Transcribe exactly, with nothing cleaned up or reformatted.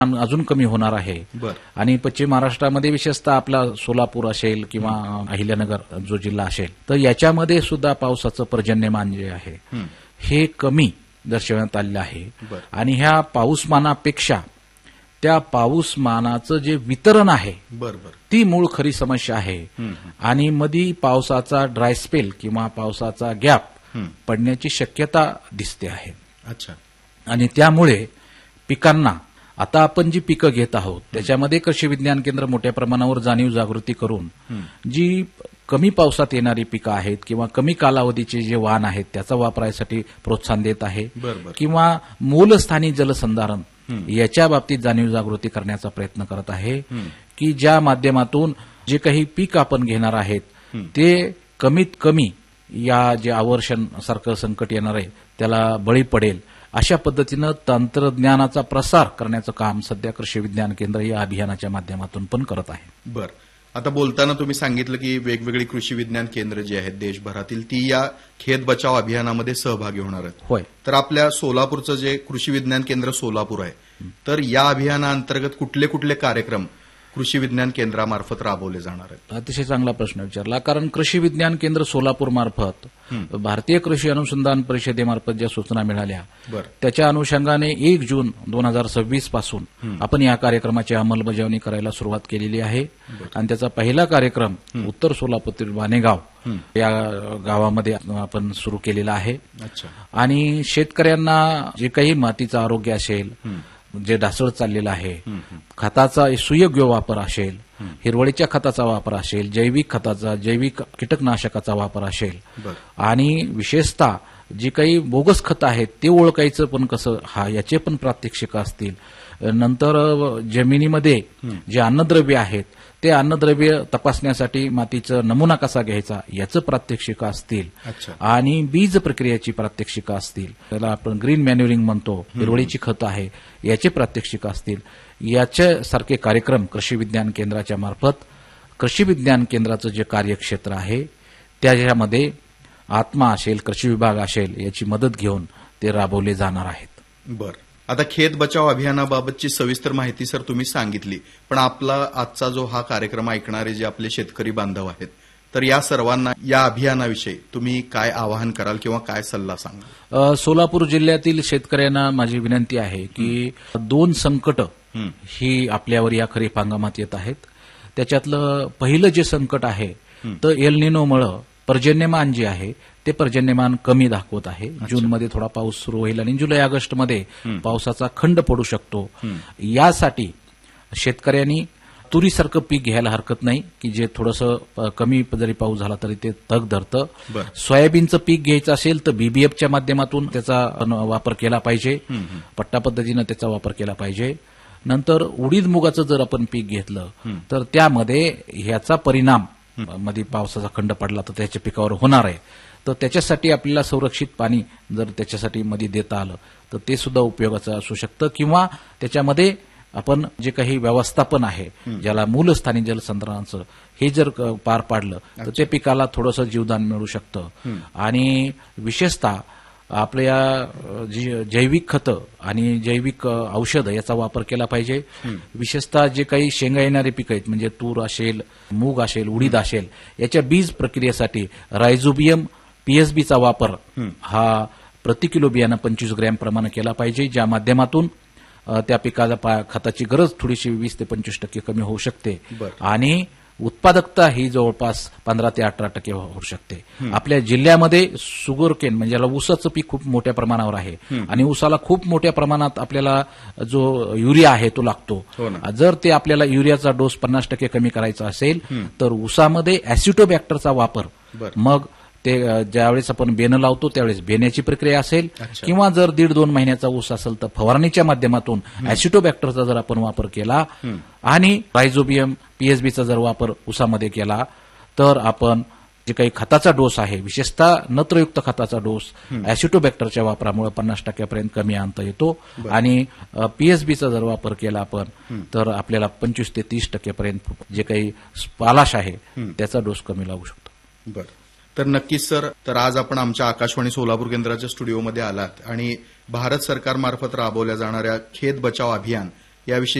अजून कमी होणार आहे. आणि पश्चिम महाराष्ट्रामध्ये विशेषतः आपला सोलापूर असेल किंवा अहिल्यानगर जो जिल्हा असेल तर याच्यामध्ये सुद्धा पावसाचं पर्जन्यमान जे आहे हे कमी दर्शवण्यात आलेलं आहे. आणि ह्या पाऊसमानापेक्षा त्या पाऊसमानाचं जे वितरण आहे ती मूळ खरी समस्या आहे. आणि मधी पावसाचा ड्राय स्पेल किंवा पावसाचा गॅप पडण्याची शक्यता दिसते आहे. अच्छा. आणि त्यामुळे पिकांना आता आपण जी पिकं घेत आहोत त्याच्यामध्ये कृषी विज्ञान केंद्र मोठ्या प्रमाणावर जाणीव जागृती करून जी कमी पावसात येणारी पिकं आहेत किंवा कमी कालावधीचे जे वाण आहेत त्याचा वापरासाठी प्रोत्साहन देत आहे. किंवा मूलस्थानी जलसंधारण याच्या बाबतीत जाणीव जागृती करण्याचा प्रयत्न करत आहे की ज्या माध्यमातून जे काही पीक आपण घेणार आहेत ते कमीत कमी या जे आवर्षण सारखं संकट येणार आहे त्याला बळी पडेल अशा पद्धतीनं तंत्रज्ञानाचा प्रसार करण्याचं काम सध्या कृषी विज्ञान केंद्र या अभियानाच्या माध्यमातून पण करत आहे. बर. आता बोलताना तुम्ही सांगितलं की वेगवेगळी कृषी विज्ञान केंद्र जी आहेत देशभरातील ती या खेत बचाव अभियानामध्ये सहभागी होणार आहेत. होय. तर आपल्या सोलापूरचं जे कृषी विज्ञान केंद्र सोलापूर आहे तर या अभियानाअंतर्गत कुठले कुठले कार्यक्रम कृषी विज्ञान केंद्रामार्फत राबवले जाणार आहेत? अतिशय चांगला प्रश्न विचारला. कारण कृषी विज्ञान केंद्र सोलापूर मार्फत भारतीय कृषी अनुसंधान परिषदेमार्फत ज्या सूचना मिळाल्या त्याच्या अनुषंगाने एक जून दोन हजार सव्वीस पासून आपण या कार्यक्रमाची अंमलबजावणी करायला सुरुवात केलेली आहे. आणि त्याचा पहिला कार्यक्रम उत्तर सोलापूरतील वानेगाव या गावामध्ये आपण सुरू केलेला आहे. आणि शेतकऱ्यांना जे काही मातीचं आरोग्य असेल जे ढासळ चाललेलं आहे खताचा सुयोग्य वापर असेल हिरवळीच्या खताचा वापर असेल जैविक खताचा जैविक कीटकनाशकाचा वापर असेल आणि विशेषतः जी काही बोगस खतं आहेत ते ओळखायचं पण कसं हा याचे पण प्रात्यक्षिक असतील. नंतर जमिनीमध्ये जे अन्नद्रव्य आहेत ते अन्नद्रव्य तपासण्यासाठी मातीचा नमुना कसा घ्यायचा याचं प्रात्यक्षिक असतील. आणि बीज प्रक्रियेची प्रात्यक्षिक असतील त्याला आपण ग्रीन मॅन्युरिंग म्हणतो हिरवळीची खतं आहे याचे प्रात्यक्षिक असतील. याच्यासारखे कार्यक्रम कृषी विज्ञान केंद्राच्या मार्फत कृषी विज्ञान केंद्राचं जे कार्यक्षेत्र आहे त्याच्यामध्ये आत्मा असेल कृषी विभाग असेल याची मदत घेऊन ते राबवले जाणार आहेत. बर. आता खेत बचाव अभियानाबाबतची सविस्तर माहिती सर तुम्ही सांगितली पण आपला आजचा जो हा कार्यक्रम ऐकणारे जे आपले शेतकरी बांधव आहेत तर या सर्वांना या अभियानाविषयी तुम्ही काय आवाहन कराल किंवा काय सल्ला सांगाल? सोलापूर जिल्ह्यातील शेतकऱ्यांना माझी विनंती आहे की दोन संकट ही आपल्यावर या खरीप हंगामात येत आहेत. त्याच्यातलं पहिलं जे संकट आहे तर एल निनोमुळे पर्जन्यमान जे आहे ते पर्जन्यमान कमी दाखवत आहे. जूनमध्ये थोडा पाऊस सुरू होईल आणि जुलै ऑगस्टमध्ये पावसाचा खंड पडू शकतो. यासाठी शेतकऱ्यांनी तुरीसारखं पीक घ्यायला हरकत नाही की जे थोडंसं कमी जरी पाऊस झाला तरी ते तग धरतं. सोयाबीनचं पीक घ्यायचं असेल तर बीबीएफच्या माध्यमातून त्याचा वापर केला पाहिजे पट्टा पद्धतीनं त्याचा वापर केला पाहिजे. नंतर उडीद मुगाचं जर आपण पीक घेतलं तर त्यामध्ये ह्याचा परिणाम मध्ये पावसाचा खंड पडला तर त्याच्या पिकावर होणार आहे. तर त्याच्यासाठी आपल्याला संरक्षित पाणी जर त्याच्यासाठी मध्ये देता आलं तर ते सुद्धा उपयोगाचं असू शकतं. किंवा त्याच्यामध्ये आपण जे काही व्यवस्थापन आहे ज्याला मूलस्थानी जलसंधारणाचं हे जर पार पाडलं तर त्या पिकाला थोडंसं जीवदान मिळू शकतं. आणि विशेषतः आपल्या जैविक खतं आणि जैविक औषधं याचा वापर केला पाहिजे. विशेषतः जे काही शेंगा येणारे पिकं आहेत म्हणजे तूर असेल मूग असेल उडीद असेल याच्या बीज प्रक्रियेसाठी रायझोबियम पीएसबीचा वापर हा प्रति किलो बियाणं पंचवीस ग्रॅम प्रमाणे केला पाहिजे ज्या माध्यमातून त्या पिकाला खताची गरज थोडीशी वीस ते पंचवीस टक्के कमी होऊ शकते. आणि उत्पादकता ही जवळपास पंधरा ते अठरा टक्के होऊ शकते. आपल्या जिल्ह्यामध्ये शुगर केन म्हणजे ऊसाचं पीक खूप मोठ्या प्रमाणावर आहे आणि ऊसाला खूप मोठ्या प्रमाणात आपल्याला जो युरिया आहे तो लागतो. जर ते आपल्याला युरियाचा डोस पन्नास टक्के कमी करायचा असेल तर ऊसामध्ये ऍसिटोबॅक्टरचा वापर मग ते ज्यावेळेस आपण बेनं लावतो त्यावेळेस बेण्याची प्रक्रिया असेल किंवा जर दीड दोन महिन्याचा ऊस असेल तर फवारणीच्या माध्यमातून ऍसिटोबॅक्टरचा जर आपण वापर केला आणि रायझोबियम पीएसबीचा जर वापर ऊसामध्ये केला तर आपण जे काही खताचा डोस आहे विशेषतः नत्रयुक्त खताचा डोस ऍसिटोबॅक्टरच्या वापरामुळे पन्नास टक्क्यापर्यंत कमी आणता येतो. आणि पीएसबीचा जर वापर केला आपण तर आपल्याला पंचवीस ते तीस टक्क्यापर्यंत जे काही पालाश आहे त्याचा डोस कमी लागू शकतो. बरं. तर नक्कीच सर तर आज आपण आमच्या आकाशवाणी सोलापूर केंद्राच्या स्टुडिओमध्ये आलात आणि भारत सरकारमार्फत राबवल्या जाणाऱ्या खेत बचाव अभियान याविषयी